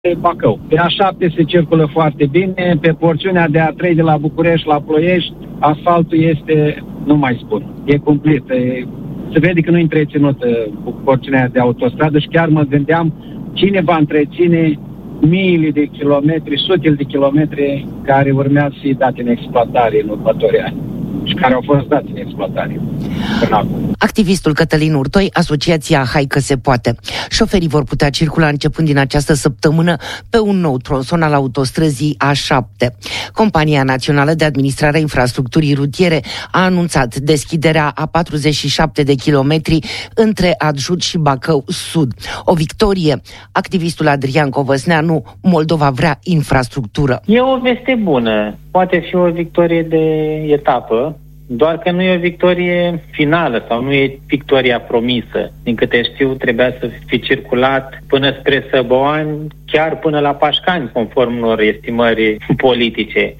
Bacău. Pe A7 se circulă foarte bine, pe porțiunea de A3 de la București la Ploiești, asfaltul este, nu mai spun, e cumplit. Se vede că nu e întreținută porțiunea de autostradă și chiar mă gândeam cine va întreține miile de kilometri, sutele de kilometri care urmează să fie date în exploatare în următorii ani și care au fost dați în exploatare până acum. Activistul Cătălin Urtoi, Asociația Hai că se poate. Șoferii vor putea circula începând din această săptămână pe un nou tronson al autostrăzii A7. Compania Națională de Administrare a Infrastructurii Rutiere a anunțat deschiderea a 47 de kilometri între Adjud și Bacău Sud. O victorie. Activistul Adrian Covăsneanu, Moldova vrea infrastructură. E o veste bună. Poate fi o victorie de etapă, doar că nu e o victorie finală sau nu e victoria promisă. Din câte știu, trebuia să fi circulat până spre Săboani, chiar până la Pașcani, conform unor estimări politice.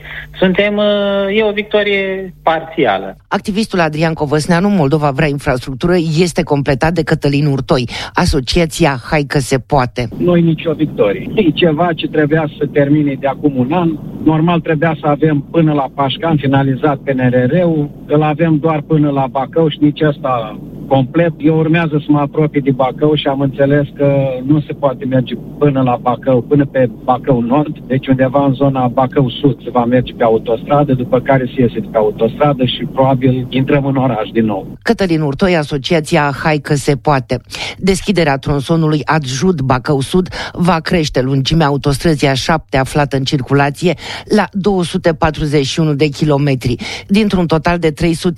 E o victorie parțială. Activistul Adrian Covăsneanu, Moldova vrea infrastructură, este completat de Cătălin Urtoi, Asociația Hai că se poate. Nu e nicio victorie. E ceva ce trebuia să termine de acum un an. Normal trebuia să avem până la Pașcani finalizat PNRR-ul, îl avem doar până la Bacău și nici asta complet. Eu urmează să mă apropii de Bacău și am înțeles că nu se poate merge până la Bacău, până pe Bacău Nord, deci undeva în zona Bacău Sud se va merge pe autostradă, după care se iese de pe autostradă și probabil intrăm în oraș din nou. Cătălin Urtoi, Asociația Hai că se poate. Deschiderea tronsonului Adjud Bacău Sud va crește lungimea autostrăzii A7 aflată în circulație la 241 de kilometri, dintr-un total de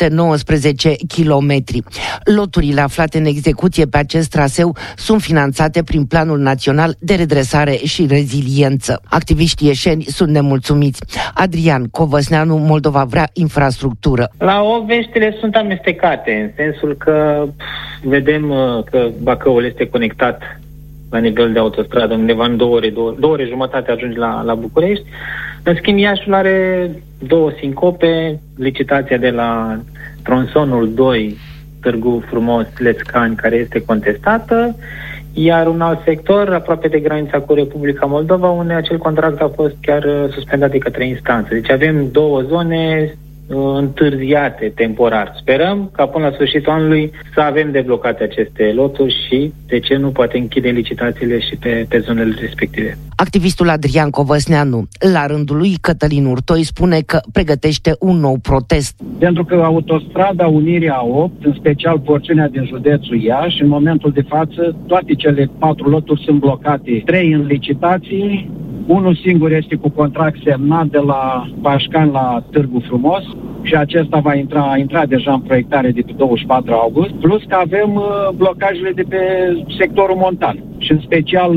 319 kilometri. Loturile aflate în execuție pe acest traseu sunt finanțate prin Planul Național de Redresare și Reziliență. Activiștii ieșeni sunt nemulțumiți. Adrian Covăsneanu, Moldova vrea infrastructură. La o, veștile sunt amestecate, în sensul că vedem că Bacăul este conectat la nivel de autostradă, undeva în 2 ore jumătate ajungi la București. În schimb, Iașiul are 2 sincope, licitația de la tronsonul 2, Târgu Frumos, Lețcani, care este contestată, iar un alt sector, aproape de granița cu Republica Moldova, unde acel contract a fost chiar suspendat de către instanță. Deci avem 2 zone întârziate temporar. Sperăm ca până la sfârșitul anului să avem deblocate aceste loturi și, de ce nu, poate închide licitațiile și pe zonele respective. Activistul Adrian Covăsneanu, la rândul lui Cătălin Urtoi, spune că pregătește un nou protest. Pentru că autostrada Unirea 8, în special porțiunea din județul Iași, în momentul de față, toate cele 4 loturi sunt blocate. 3 în licitații, unul singur este cu contract semnat de la Pașcani la Târgu Frumos și acesta va intra deja în proiectare de pe 24 august, plus că avem blocajele de pe sectorul montan și în special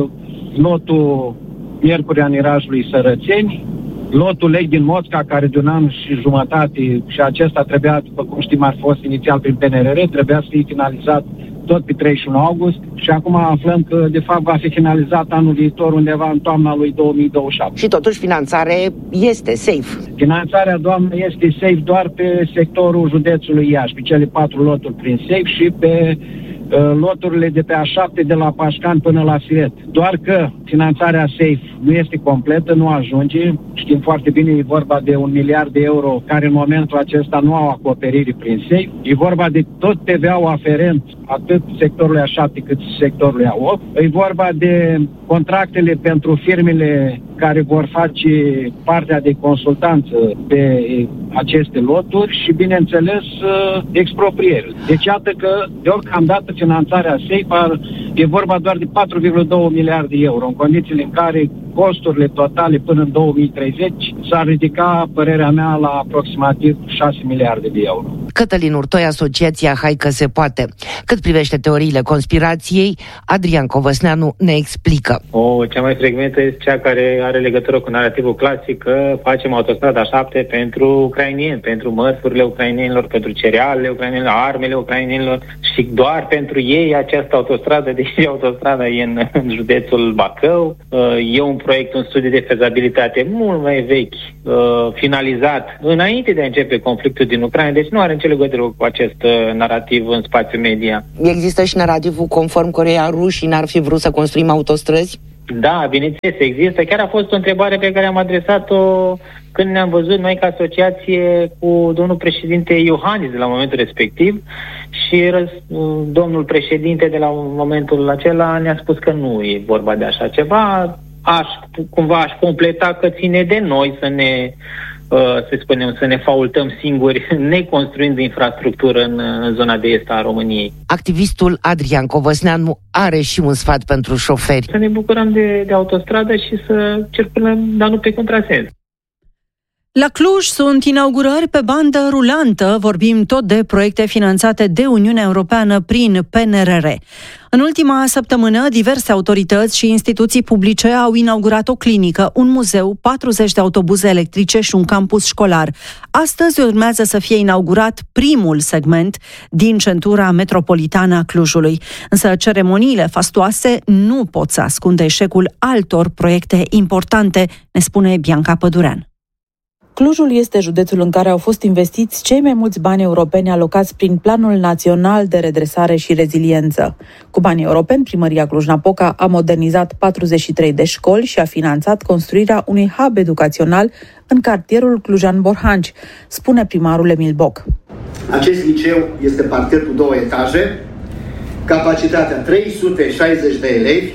lotul Miercurea Nirajului Sărățeni, lotul Leg din Moțca, care de un an și jumătate și acesta trebuia, după cum știm, a fost inițial prin PNRR, trebuia să fie finalizat tot pe 31 august și acum aflăm că de fapt va fi finalizat anul viitor undeva în toamna lui 2027. Și totuși finanțare este safe. Finanțarea, doamnă, este safe doar pe sectorul județului Iași, pe cele 4 loturi prin safe și pe loturile de pe A7 de la Pașcani până la Siret. Doar că finanțarea safe nu este completă, nu ajunge. Știm foarte bine, e vorba de 1 miliard de euro care în momentul acesta nu au acoperire prin safe. E vorba de tot TVA-ul aferent atât sectorului A7 cât și sectorului A8. E vorba de contractele pentru firmele care vor face partea de consultanță pe aceste loturi și, bineînțeles, exproprieri. Deci, iată că, deocamdată, finanțarea SAFE e vorba doar de 4,2 miliarde de euro, în condițiile în care costurile totale până în 2030 s-ar ridica, părerea mea, la aproximativ 6 miliarde de euro. Cătălin Urtoi, Asociația Hai că se poate. Cât privește teoriile conspirației, Adrian Covăsneanu ne explică. Cea mai frecventă este cea care are legătură cu narativul clasic că facem autostrada 7 pentru ucrainieni, pentru mărfurile ucrainienilor, pentru cerealele ucrainienilor, armele ucrainienilor și doar pentru ei această autostradă, deși autostrada e în județul Bacău. E un proiect, un studiu de fezabilitate mult mai vechi, finalizat înainte de a începe conflictul din Ucraina, deci nu are nicio legătură cu acest narativ în spațiu media. Există și narativul conform căruia rușii n-ar fi vrut să construim autostrăzi? Da, bineînțeles, există. Chiar a fost o întrebare pe care am adresat-o când ne-am văzut noi ca asociație cu domnul președinte Iohannis de la momentul respectiv și domnul președinte de la momentul acela ne-a spus că nu e vorba de așa ceva. Aș completa că ține de noi să ne faultăm singuri, neconstruind infrastructură în zona de est a României. Activistul Adrian Covăsneanu are și un sfat pentru șoferi. Să ne bucurăm de autostradă și să circulăm, dar nu pe contrasens. La Cluj sunt inaugurări pe bandă rulantă, vorbim tot de proiecte finanțate de Uniunea Europeană prin PNRR. În ultima săptămână, diverse autorități și instituții publice au inaugurat o clinică, un muzeu, 40 de autobuze electrice și un campus școlar. Astăzi urmează să fie inaugurat primul segment din centura metropolitană a Clujului. Însă ceremoniile fastoase nu pot să ascundă eșecul altor proiecte importante, ne spune Bianca Pădurean. Clujul este județul în care au fost investiți cei mai mulți bani europeni alocați prin Planul Național de Redresare și Reziliență. Cu banii europeni, Primăria Cluj-Napoca a modernizat 43 de școli și a finanțat construirea unui hub educațional în cartierul Clujan-Borhanci, spune primarul Emil Boc. Acest liceu este parter cu 2 etaje, capacitatea 360 de elevi,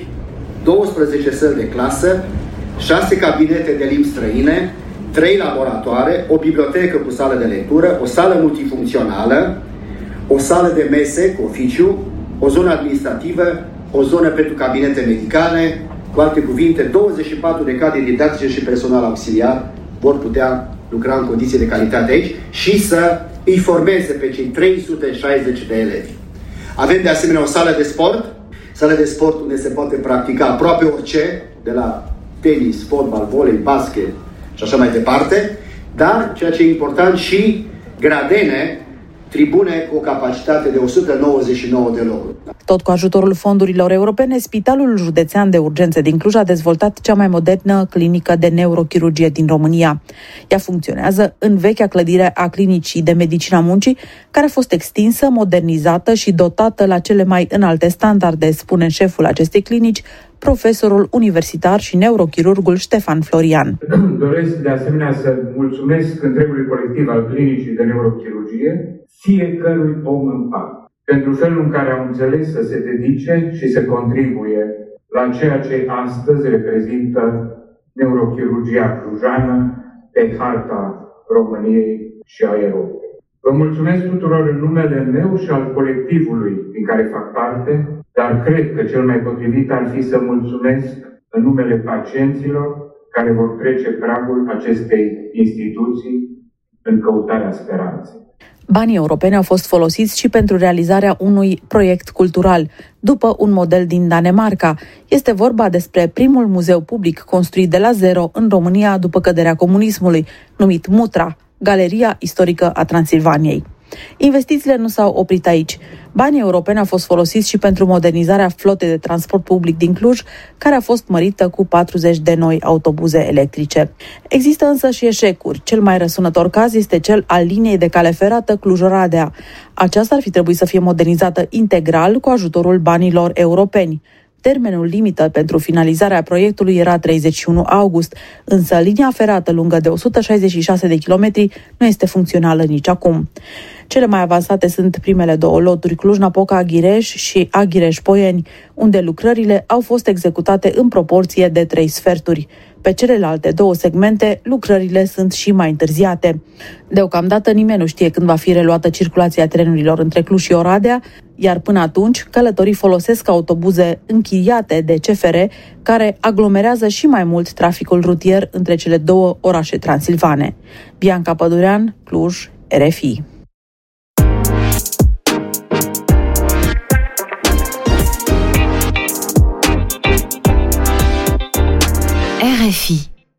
12 săli de clasă, 6 cabinete de limbi străine, 3 laboratoare, o bibliotecă cu sală de lectură, o sală multifuncțională, o sală de mese cu oficiu, o zonă administrativă, o zonă pentru cabinete medicale, cu alte cuvinte, 24 de cadre didactice și personal auxiliar vor putea lucra în condiții de calitate aici și să îi formeze pe cei 360 de elevi. Avem de asemenea o sală de sport unde se poate practica aproape orice, de la tenis, fotbal, volei, basket și așa mai departe, dar, ceea ce e important, și gradene, tribune cu o capacitate de 199 de locuri. Tot cu ajutorul fondurilor europene, Spitalul Județean de Urgențe din Cluj a dezvoltat cea mai modernă clinică de neurochirurgie din România. Ea funcționează în vechea clădire a Clinicii de Medicină a Muncii, care a fost extinsă, modernizată și dotată la cele mai înalte standarde, spune șeful acestei clinici, profesorul universitar și neurochirurgul Ștefan Florian. Doresc de asemenea să mulțumesc întregului colectiv al Clinicii de Neurochirurgie, fiecărui om în parte, pentru felul în care au înțeles să se dedice și să contribuie la ceea ce astăzi reprezintă neurochirurgia clujană pe harta României și a Europei. Vă mulțumesc tuturor în numele meu și al colectivului din care fac parte, dar cred că cel mai potrivit ar fi să mulțumesc în numele pacienților care vor trece pragul acestei instituții în căutarea speranței. Banii europeni au fost folosiți și pentru realizarea unui proiect cultural, după un model din Danemarca. Este vorba despre primul muzeu public construit de la zero în România după căderea comunismului, numit Mutra, Galeria Istorică a Transilvaniei. Investițiile nu s-au oprit aici. Banii europeni au fost folosiți și pentru modernizarea flotei de transport public din Cluj, care a fost mărită cu 40 de noi autobuze electrice. Există însă și eșecuri. Cel mai răsunător caz este cel al liniei de cale ferată Cluj-Oradea. Aceasta ar fi trebuit să fie modernizată integral cu ajutorul banilor europeni. Termenul limită pentru finalizarea proiectului era 31 august, însă linia ferată lungă de 166 de kilometri nu este funcțională nici acum. Cele mai avansate sunt primele 2 loturi, Cluj-Napoca-Aghireș și Aghireș-Poieni, unde lucrările au fost executate în proporție de 3 sferturi. Pe celelalte 2 segmente, lucrările sunt și mai întârziate. Deocamdată nimeni nu știe când va fi reluată circulația trenurilor între Cluj și Oradea, iar până atunci, călătorii folosesc autobuze închiriate de CFR, care aglomerează și mai mult traficul rutier între cele 2 orașe transilvane. Bianca Pădurean, Cluj, RFI. RFI.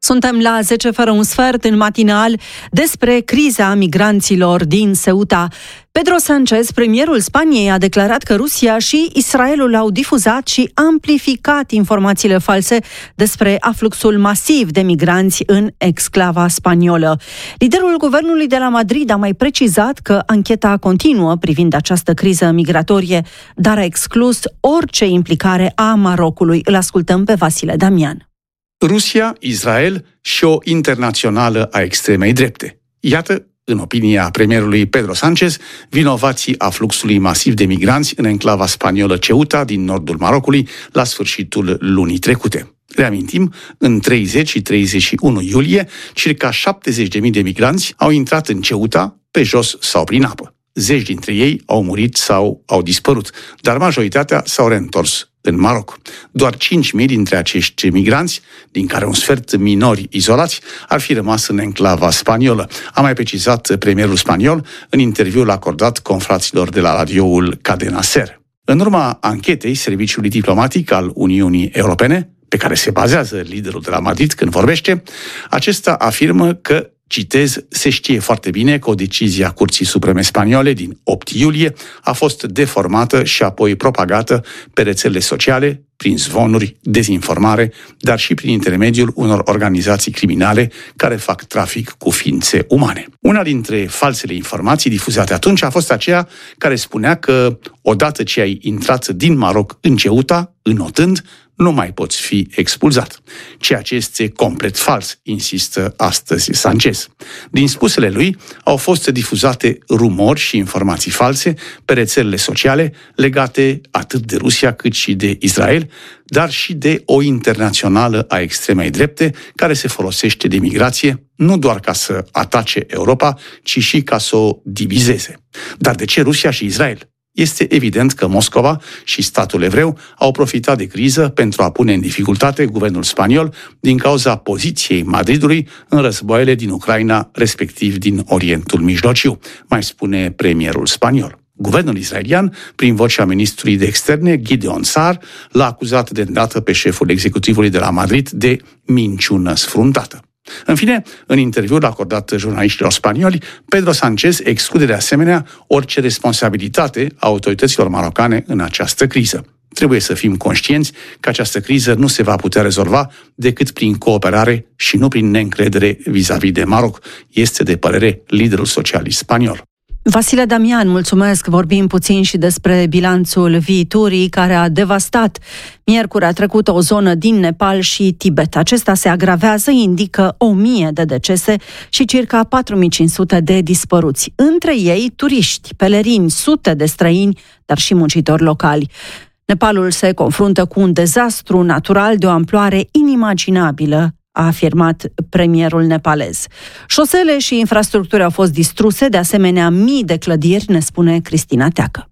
Suntem la 10 fără un sfert în matinal despre criza migranților din Ceuta. Pedro Sánchez, premierul Spaniei, a declarat că Rusia și Israelul au difuzat și amplificat informațiile false despre afluxul masiv de migranți în exclava spaniolă. Liderul guvernului de la Madrid a mai precizat că ancheta continuă privind această criză migratorie, dar a exclus orice implicare a Marocului. Îl ascultăm pe Vasile Damian. Rusia, Israel și o internațională a extremei drepte. Iată, în opinia premierului Pedro Sánchez, vinovații afluxului masiv de migranți în enclava spaniolă Ceuta din nordul Marocului la sfârșitul lunii trecute. Reamintim, în 30 și 31 iulie, circa 70.000 de migranți au intrat în Ceuta pe jos sau prin apă. 10 dintre ei au murit sau au dispărut, dar majoritatea s-au reîntors în Maroc. Doar 5.000 dintre acești migranți, din care un sfert minori izolați, ar fi rămas în enclava spaniolă, a mai precizat premierul spaniol în interviul acordat confraților de la radioul Cadena SER. În urma anchetei Serviciului Diplomatic al Uniunii Europene, pe care se bazează liderul de la Madrid când vorbește, acesta afirmă că, citez, se știe foarte bine că o decizie a Curții Supreme Spaniole din 8 iulie a fost deformată și apoi propagată pe rețelele sociale, prin zvonuri, dezinformare, dar și prin intermediul unor organizații criminale care fac trafic cu ființe umane. Una dintre falsele informații difuzate atunci a fost aceea care spunea că odată ce ai intrat din Maroc în Ceuta, înotând, nu mai poți fi expulzat. Ceea ce este complet fals, insistă astăzi Sánchez. Din spusele lui, au fost difuzate rumori și informații false pe rețelele sociale legate atât de Rusia cât și de Israel, dar și de o internațională a extremei drepte care se folosește de migrație nu doar ca să atace Europa, ci și ca să o divizeze. Dar de ce Rusia și Israel? Este evident că Moscova și statul evreu au profitat de criză pentru a pune în dificultate guvernul spaniol din cauza poziției Madridului în războaiele din Ucraina, respectiv din Orientul Mijlociu, mai spune premierul spaniol. Guvernul israelian, prin vocea ministrului de externe, Gideon Saar, l-a acuzat de îndată pe șeful executivului de la Madrid de minciună sfruntată. În fine, în interviul acordat jurnaliștilor spanioli, Pedro Sánchez exclude de asemenea orice responsabilitate a autorităților marocane în această criză. Trebuie să fim conștienți că această criză nu se va putea rezolva decât prin cooperare și nu prin neîncredere vis-a-vis de Maroc, este de părere liderul socialist spaniol. Vasile Damian, mulțumesc. Vorbim puțin și despre bilanțul viiturii care a devastat miercurea trecută o zonă din Nepal și Tibet. Acesta se agravează, indică 1.000 de decese și circa 4.500 de dispăruți. Între ei, turiști, pelerini, sute de străini, dar și muncitori locali. Nepalul se confruntă cu un dezastru natural de o amploare inimaginabilă, a afirmat premierul nepalez. Șosele și infrastructuri au fost distruse, de asemenea mii de clădiri, ne spune Cristina Teacă.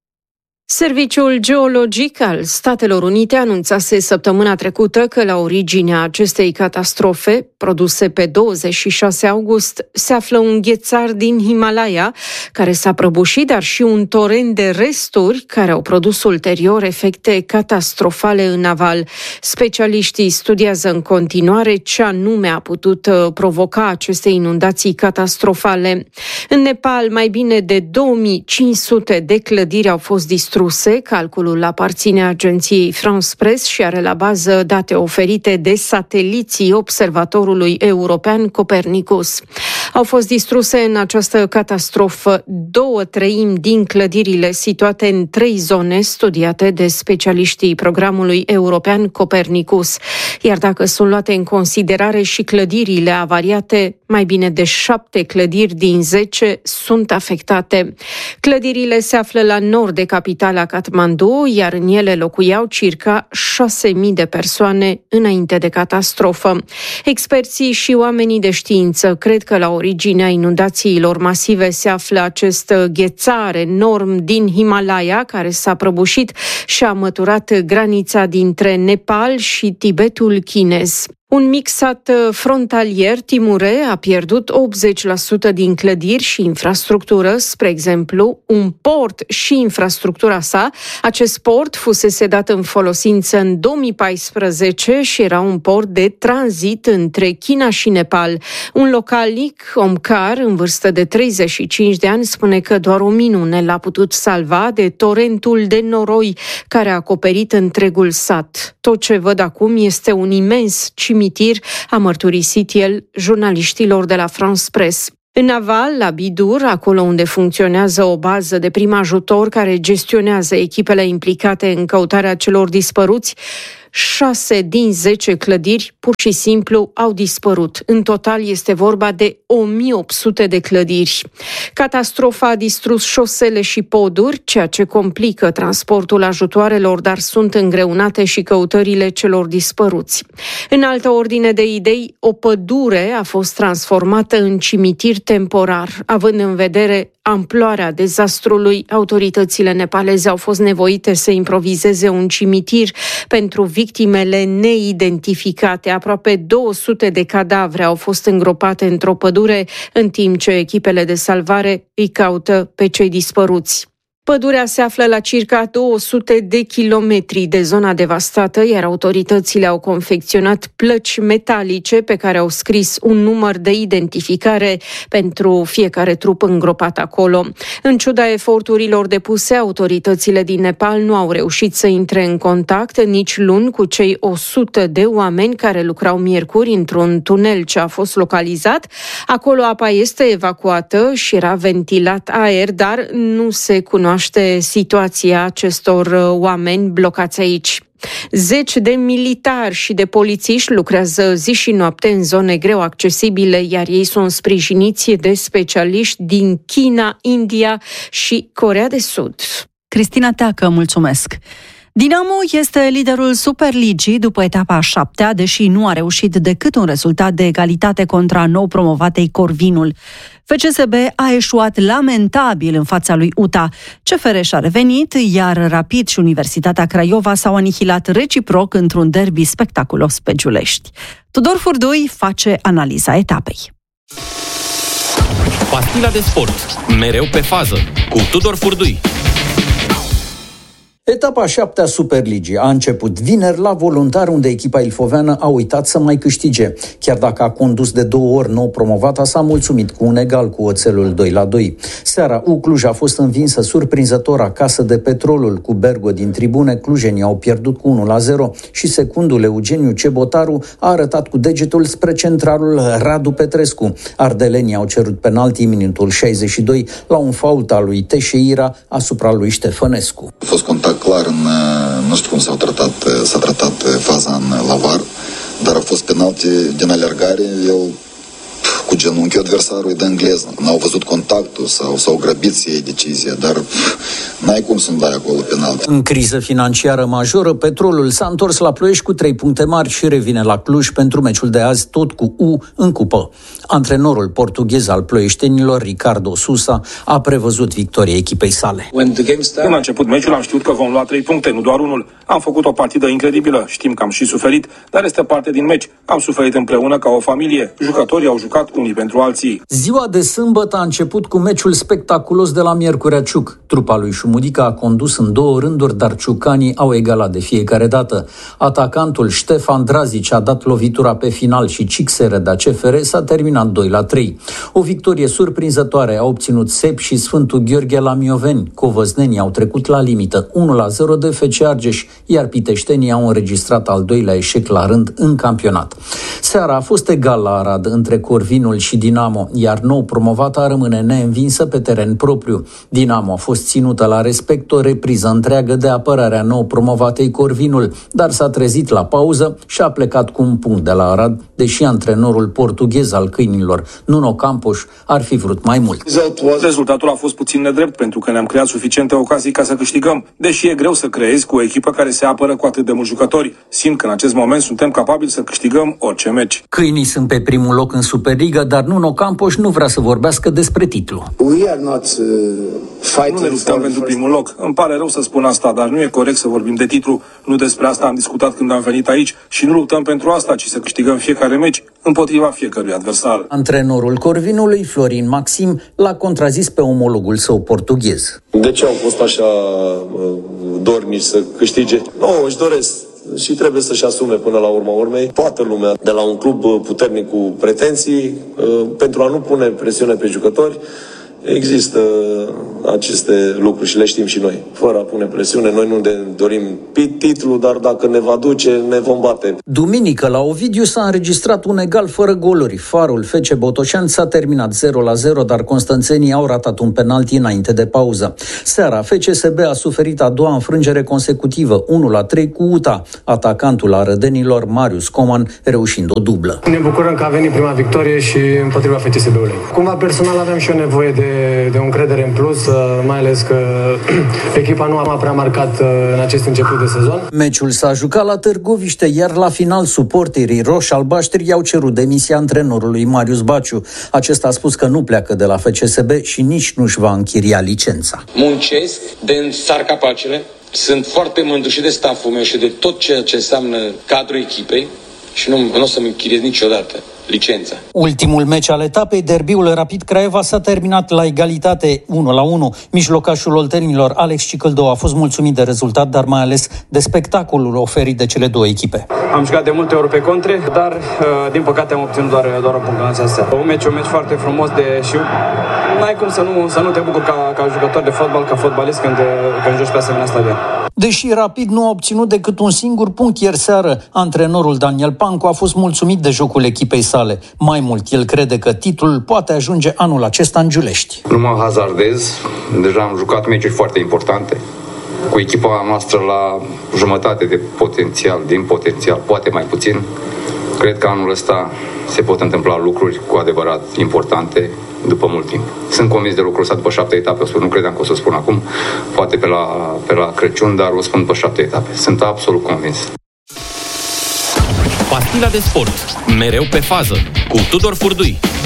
Serviciul Geologic al Statelor Unite anunțase săptămâna trecută că la originea acestei catastrofe, produse pe 26 august, se află un ghețar din Himalaya, care s-a prăbușit, dar și un torent de resturi care au produs ulterior efecte catastrofale în aval. Specialiștii studiază în continuare ce anume a putut provoca aceste inundații catastrofale. În Nepal, mai bine de 2500 de clădiri au fost distruse. Calculul aparține agenției France Press și are la bază date oferite de sateliții observatorului european Copernicus. Au fost distruse în această catastrofă 2/3 din clădirile situate în 3 zone studiate de specialiștii programului european Copernicus. Iar dacă sunt luate în considerare și clădirile avariate, mai bine de 7 clădiri din 10 sunt afectate. Clădirile se află la nord de capitala Kathmandu, iar în ele locuiau circa 6.000 de persoane înainte de catastrofă. Experții și oamenii de știință cred că la originea inundațiilor masive se află acest ghețar enorm din Himalaya, care s-a prăbușit și a măturat granița dintre Nepal și Tibetul chinez. Un mic sat frontalier, Timure, a pierdut 80% din clădiri și infrastructură, spre exemplu, un port și infrastructura sa. Acest port fusese dat în folosință în 2014 și era un port de tranzit între China și Nepal. Un localnic, Omkar, în vârstă de 35 de ani, spune că doar o minune l-a putut salva de torentul de noroi care a acoperit întregul sat. Tot ce văd acum este un imens cimitir, a mărturisit el jurnaliștilor de la France Press. În Naval, la Bidur, acolo unde funcționează o bază de prim ajutor care gestionează echipele implicate în căutarea celor dispăruți, 6 din 10 clădiri pur și simplu au dispărut. În total este vorba de 1800 de clădiri. Catastrofa a distrus șosele și poduri, ceea ce complică transportul ajutoarelor, dar sunt îngreunate și căutările celor dispăruți. În altă ordine de idei, o pădure a fost transformată în cimitir temporar. Având în vedere amploarea dezastrului, autoritățile nepaleze au fost nevoite să improvizeze un cimitir pentru victimele neidentificate. Aproape 200 de cadavre au fost îngropate într-o pădure, în timp ce echipele de salvare îi caută pe cei dispăruți. Pădurea se află la circa 200 de kilometri de zona devastată, iar autoritățile au confecționat plăci metalice pe care au scris un număr de identificare pentru fiecare trup îngropat acolo. În ciuda eforturilor depuse, autoritățile din Nepal nu au reușit să intre în contact nici luni cu cei 100 de oameni care lucrau miercuri într-un tunel ce a fost localizat. Acolo apa este evacuată și era ventilat aer, dar nu se cunoaște situația acestor oameni blocați aici. 10 de militari și de polițiști lucrează zi și noapte în zone greu accesibile, iar ei sunt sprijiniți de specialiști din China, India și Coreea de Sud. Cristina Teacă, mulțumesc! Dinamo este liderul Superligii după etapa a 7-a, deși nu a reușit decât un rezultat de egalitate contra nou promovatei Corvinul. FCSB a eșuat lamentabil în fața lui UTA. CFR și-a revenit, iar Rapid și Universitatea Craiova s-au anihilat reciproc într-un derby spectaculos pe Giulești. Tudor Furdui face analiza etapei. Pastila de sport, mereu pe fază, cu Tudor Furdui. Etapa 7-a Superligii a început vineri la Voluntar, unde echipa ilfoveană a uitat să mai câștige. Chiar dacă a condus de 2 ori, nou promovata s-a mulțumit cu un egal cu Oțelul 2-2. Seara, Cluj a fost învinsă surprinzător acasă de Petrolul cu Bergo din tribune. Clujenii au pierdut cu 1-0 și secundul Eugeniu Cebotaru a arătat cu degetul spre centralul Radu Petrescu. Ardelenii au cerut penalti în minutul 62 la un fault al lui Teixeira asupra lui Ștefănescu. A fost contact clar, nu știu cum s-a tratat faza la VAR, dar a fost penalti din alergare, el cu genunchiul adversarului de engleză. N-au văzut contactul sau s-au grăbit să iei decizia, dar n-ai cum să-mi dai acolo penalti. În criză financiară majoră, Petrolul s-a întors la Ploiești cu 3 puncte mari și revine la Cluj pentru meciul de azi, tot cu U în cupă. Antrenorul portughez al ploieștenilor, Ricardo Sousa, a prevăzut victoria echipei sale. Când a început meciul am știut că vom lua 3 puncte, nu doar unul. Am făcut o partidă incredibilă, știm că am și suferit, dar este parte din meci. Am suferit împreună ca o familie. Jucătorii au jucat unii pentru alții. Ziua de sâmbătă a început cu meciul spectaculos de la Miercurea Ciuc. Trupa lui Șumudica a condus în 2 rânduri, dar ciucanii au egalat de fiecare dată. Atacantul Ștefan Drazici a dat lovitura pe final și Cixereda CFR s-a terminat 2-3. O victorie surprinzătoare a obținut Sep și Sfântul Gheorghe la Mioveni. Covăznenii au trecut la limită 1-0 de FC Argeș, iar piteștenii au înregistrat al 2-lea eșec la rând în campionat. Seara a fost egal la Arad între Corvinul și Dinamo, iar nou promovata rămâne neînvinsă pe teren propriu. Dinamo a fost ținută la respect o repriză întreagă de apărarea nou promovatei Corvinul, dar s-a trezit la pauză și a plecat cu un punct de la Arad, deși antrenorul portughez al câinilor, Nuno Campos, ar fi vrut mai mult. Rezultatul a fost puțin nedrept pentru că ne-am creat suficiente ocazii ca să câștigăm, deși e greu să creezi cu o echipă care se apără cu atât de mulți jucători. Simt că în acest moment suntem capabili să câștigăm orice meci. Câinii sunt pe primul loc în Superliga câștigă, dar Nuno Campos nu vrea să vorbească despre titlu. Nu ne luptăm pentru primul loc. Îmi pare rău să spun asta, dar nu e corect să vorbim de titlu. Nu despre asta am discutat când am venit aici și nu luptăm pentru asta, ci să câștigăm fiecare meci împotriva fiecărui adversar. Antrenorul Corvinului, Florin Maxim, l-a contrazis pe omologul său portughez. De ce au fost așa dornici să câștige? Își doresc și trebuie să-și asume până la urma urmei toată lumea de la un club puternic cu pretenții, pentru a nu pune presiune pe jucători. Există aceste lucruri și le știm și noi. Fără a pune presiune, noi nu ne dorim titlul, dar dacă ne va duce, ne vom bate. Duminică la Ovidiu s-a înregistrat un egal fără goluri. Farul FC Botoșani s-a terminat 0-0, dar constanțenii au ratat un penalti înainte de pauză. Seara, FCSB a suferit a doua înfrângere consecutivă, 1-3 cu UTA, atacantul arădenilor Marius Coman reușind o dublă. Ne bucurăm că a venit prima victorie și împotriva FCSB-ului. Cumva personal aveam și eu nevoie de o încredere în plus, mai ales că echipa nu a prea marcat în acest început de sezon. Meciul s-a jucat la Târgoviște, iar la final suporterii roș-albaștri i-au cerut demisia antrenorului Marius Baciu. Acesta a spus că nu pleacă de la FCSB și nici nu-și va închiria licența. Muncesc de însar capacele, sunt foarte mândru și de stafful meu și de tot ceea ce înseamnă cadrul echipei și nu o să-mi închiriez niciodată licența. Ultimul meci al etapei, derbiul Rapid Craiova, s-a terminat la egalitate 1-1. Mijlocașul oltenilor Alex Cicâldău a fost mulțumit de rezultat, dar mai ales de spectacolul oferit de cele două echipe. Am jucat de multe ori pe contre, dar din păcate am obținut doar o punctă astea. Un meci foarte frumos și n-ai cum să nu te bucuri ca jucător de fotbal, ca fotbalist când joci pe asemenea stadion. Deși Rapid nu a obținut decât un singur punct ieri seară, antrenorul Daniel Pancu a fost mulțumit de jocul echipei sale. Mai mult, el crede că titlul poate ajunge anul acesta în Giulești. Nu mă hazardez, deja am jucat meciuri foarte importante. Cu echipa noastră la jumătate de potențial, din potențial, poate mai puțin. Cred că anul ăsta se pot întâmpla lucruri cu adevărat importante după mult timp. Sunt convins de lucrul ăsta după 7 etape. Nu credeam că o să spun acum, poate pe la Crăciun, dar o spun după 7 etape. Sunt absolut convins. Pastila de sport. Mereu pe fază. Cu Tudor Furdui.